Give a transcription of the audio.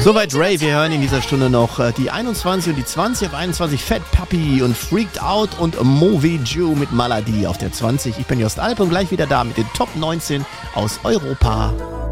Soweit Ray, wir hören in dieser Stunde noch die 21 und die 20 auf 21 Fat Puppy und Freaked Out und Movie Jew mit Malady auf der 20. Ich bin Jost Alp und gleich wieder da mit den Top 19 aus Europa.